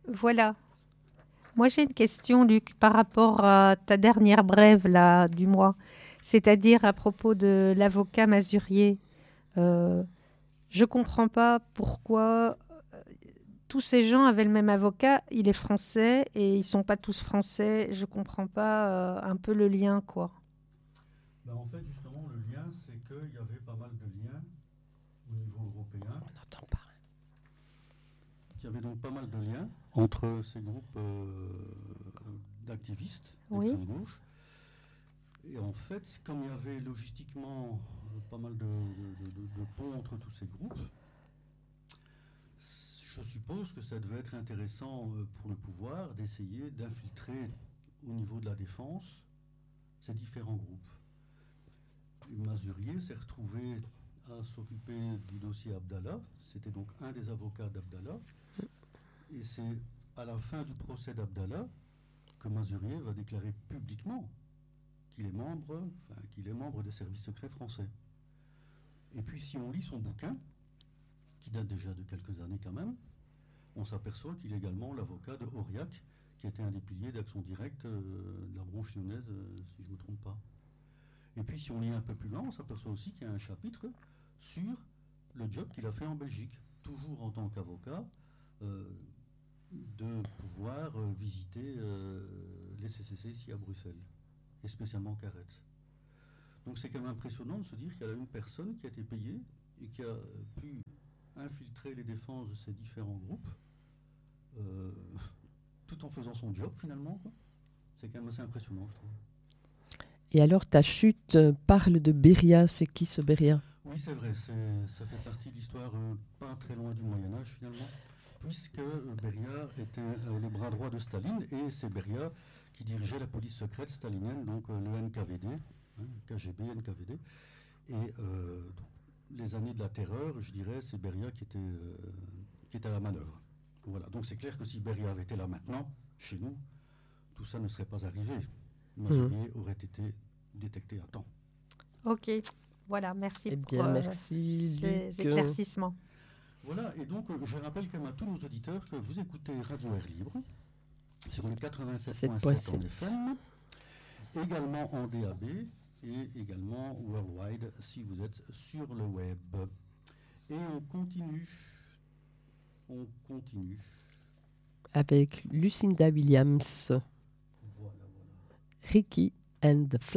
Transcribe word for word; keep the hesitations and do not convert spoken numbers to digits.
Voilà. Moi, j'ai une question, Luc, par rapport à ta dernière brève là, du mois, c'est-à-dire à propos de l'avocat Mazurier. Euh, je ne comprends pas pourquoi euh, tous ces gens avaient le même avocat. Il est français et ils ne sont pas tous français. Je ne comprends pas euh, un peu le lien, quoi. Ben, en fait, justement, le lien, c'est qu'il y avait pas mal de liens au niveau européen. On n'entend pas. Il y avait donc pas mal de liens entre ces groupes euh, d'activistes Oui. d'extrême gauche. Et en fait, comme il y avait logistiquement euh, pas mal de, de, de, de ponts entre tous ces groupes, je suppose que ça devait être intéressant euh, pour le pouvoir d'essayer d'infiltrer au niveau de la défense ces différents groupes. Et Mazurier s'est retrouvé à s'occuper du dossier Abdallah. C'était donc un des avocats d'Abdallah. Et c'est à la fin du procès d'Abdallah que Mazurier va déclarer publiquement qu'il est membre, enfin, qu'il est membre des services secrets français. Et puis si on lit son bouquin, qui date déjà de quelques années quand même, on s'aperçoit qu'il est également l'avocat de Aurillac, qui était un des piliers d'Action Directe euh, de la branche lyonnaise, euh, si je ne me trompe pas. Et puis si on lit un peu plus loin, on s'aperçoit aussi qu'il y a un chapitre sur le job qu'il a fait en Belgique, toujours en tant qu'avocat, euh, de pouvoir euh, visiter euh, les C C C ici à Bruxelles, et spécialement Carrette. Donc c'est quand même impressionnant de se dire qu'il y a une personne qui a été payée et qui a pu infiltrer les défenses de ces différents groupes, euh, tout en faisant son job finalement, quoi. C'est quand même assez impressionnant, je trouve. Et alors, ta chute euh, parle de Beria. C'est qui ce Beria? Oui, c'est vrai, c'est, ça fait partie de l'histoire euh, pas très loin du Moyen-Âge finalement, puisque euh, Beria était euh, le bras droit de Staline, et c'est Beria qui dirigeait la police secrète stalinienne, donc euh, le N K V D, hein, K G B, N K V D. Et euh, donc, les années de la terreur, je dirais, c'est Beria qui était, euh, qui était à la manœuvre. Voilà. Donc c'est clair que si Beria avait été là maintenant, chez nous, tout ça ne serait pas arrivé. Mazurier mmh. aurait été détecté à temps. Ok, voilà, merci eh pour bien, euh, merci, ces Luc. éclaircissements. Voilà, et donc je rappelle quand même à tous nos auditeurs que vous écoutez Radio Air Libre sur le quatre-vingt-sept point sept en F M, également en D A B et également worldwide si vous êtes sur le web. Et on continue, on continue. Avec Lucinda Williams, Voilà, voilà. Ricky and the Flash.